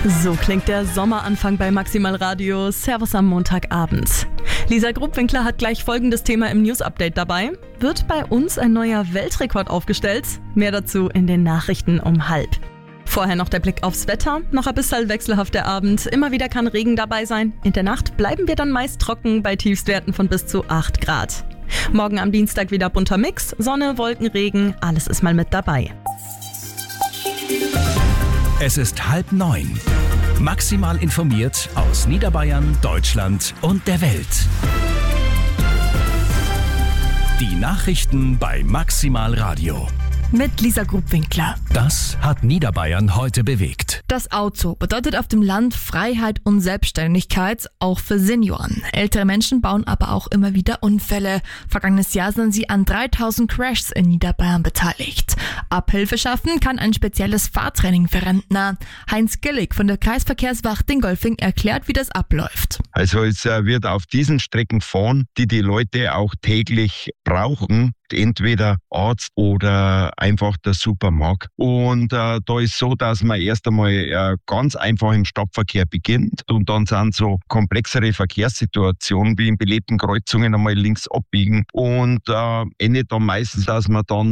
So klingt der Sommeranfang bei Maximal Radio. Servus am Montagabend. Lisa Grubwinkler hat gleich folgendes Thema im News-Update dabei. Wird bei uns ein neuer Weltrekord aufgestellt? Mehr dazu in den Nachrichten um 12:30. Vorher noch der Blick aufs Wetter. Noch ein bisschen wechselhaft der Abend. Immer wieder kann Regen dabei sein. In der Nacht bleiben wir dann meist trocken bei Tiefstwerten von bis zu 8 Grad. Morgen am Dienstag wieder bunter Mix. Sonne, Wolken, Regen. Alles ist mal mit dabei. Es ist 8:30. Maximal informiert aus Niederbayern, Deutschland und der Welt. Die Nachrichten bei Maximal Radio. Mit Lisa Grubwinkler. Das hat Niederbayern heute bewegt. Das Auto bedeutet auf dem Land Freiheit und Selbstständigkeit, auch für Senioren. Ältere Menschen bauen aber auch immer wieder Unfälle. Vergangenes Jahr sind sie an 3000 Crashs in Niederbayern beteiligt. Abhilfe schaffen kann ein spezielles Fahrtraining für Rentner. Heinz Gillig von der Kreisverkehrswacht Dingolfing erklärt, wie das abläuft. Also es wird auf diesen Strecken fahren, die Leute auch täglich brauchen. Entweder Arzt oder einfach der Supermarkt. Und da ist so, dass man erst einmal ganz einfach im Stadtverkehr beginnt und dann sind so komplexere Verkehrssituationen wie in belebten Kreuzungen einmal links abbiegen und endet dann meistens, dass man dann